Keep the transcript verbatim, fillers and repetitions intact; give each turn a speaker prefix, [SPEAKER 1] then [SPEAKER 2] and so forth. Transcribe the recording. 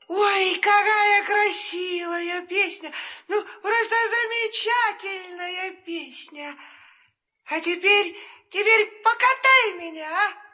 [SPEAKER 1] Ой, какая красивая песня. Ну, просто замечательная песня. А теперь, теперь покатай меня, а?